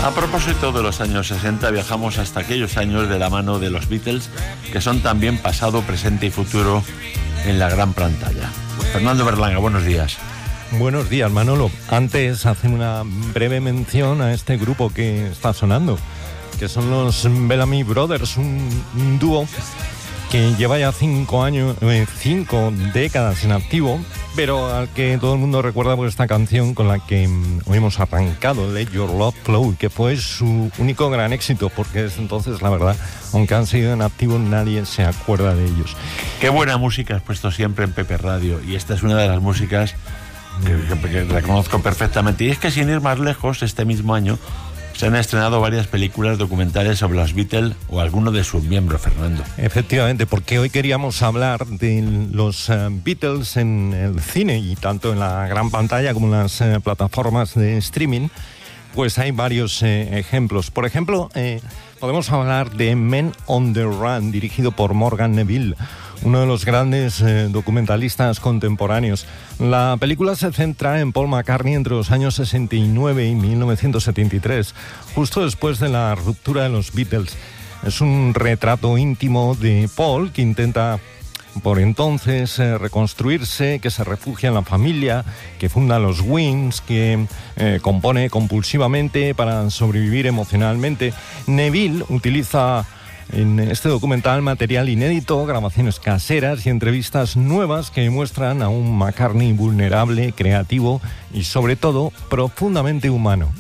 A propósito de los años 60, viajamos hasta aquellos años de la mano de los Beatles, que son también pasado, presente y futuro en la gran pantalla. Fernando Berlanga, buenos días. Buenos días, Manolo. Antes, hacer una breve mención a este grupo que está sonando, que son los Bellamy Brothers, un dúo que lleva ya 5 décadas en activo, pero al que todo el mundo recuerda por esta canción con la que hoy hemos arrancado, Let Your Love Flow, que fue su único gran éxito, porque desde entonces, la verdad, aunque han seguido en activo, nadie se acuerda de ellos. Qué buena música has puesto siempre en Pepe Radio, y esta es una de las músicas que reconozco perfectamente. Y es que, sin ir más lejos, este mismo año se han estrenado varias películas documentales sobre los Beatles o alguno de sus miembros, Fernando. Efectivamente, porque hoy queríamos hablar de los Beatles en el cine, y tanto en la gran pantalla como en las plataformas de streaming, pues hay varios ejemplos. Por ejemplo, podemos hablar de Men on the Run, dirigido por Morgan Neville, uno de los grandes documentalistas contemporáneos. La película se centra en Paul McCartney entre los años 69 y 1973, justo después de la ruptura de los Beatles. Es un retrato íntimo de Paul, que intenta por entonces reconstruirse, que se refugia en la familia, que funda los Wings, que compone compulsivamente para sobrevivir emocionalmente. Neville utiliza en este documental material inédito, grabaciones caseras y entrevistas nuevas que muestran a un McCartney vulnerable, creativo y, sobre todo, profundamente humano.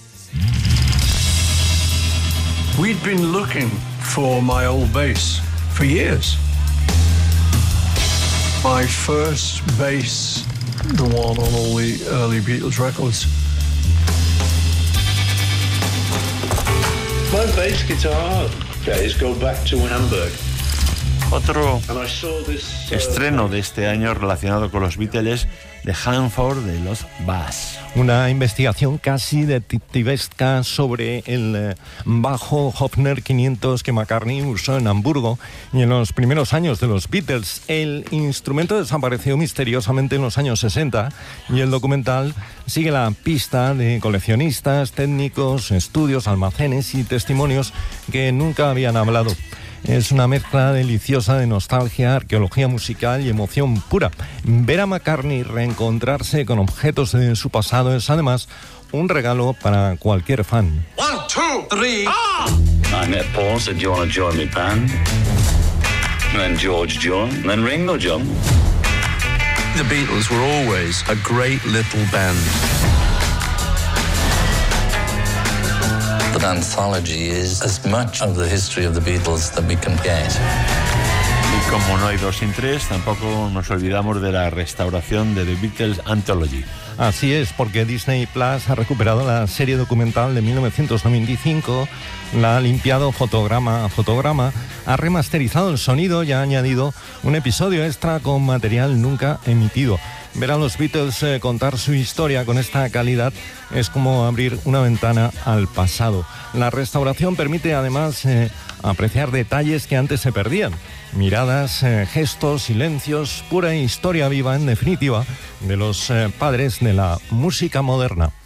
We'd been looking for my old bass for years. My first bass, the one on all the early Beatles records. My bass guitar days go back to Hamburg. Otro estreno de este año relacionado con los Beatles, The Hanford de los Bass. Una investigación casi detectivesca sobre el bajo Hofner 500 que McCartney usó en Hamburgo y en los primeros años de los Beatles. El instrumento desapareció misteriosamente en los años 60 y el documental sigue la pista de coleccionistas, técnicos, estudios, almacenes y testimonios que nunca habían hablado. Es una mezcla deliciosa de nostalgia, arqueología musical y emoción pura. Ver a McCartney reencontrarse con objetos de su pasado es además un regalo para cualquier fan. 1, 2, 3. I met Paul, said, "Do you want to join my band?" And then George joined, and then Ringo joined. The Beatles were always a great little band. The anthology is as much of the history of the Beatles that we can get. Y como no hay dos sin tres, tampoco nos olvidamos de la restauración de The Beatles Anthology. Así es, porque Disney Plus ha recuperado la serie documental de 1995, la ha limpiado fotograma a fotograma, ha remasterizado el sonido y ha añadido un episodio extra con material nunca emitido. Ver a los Beatles contar su historia con esta calidad es como abrir una ventana al pasado. La restauración permite además apreciar detalles que antes se perdían. Miradas, gestos, silencios, pura historia viva, en definitiva, de los padres de la música moderna.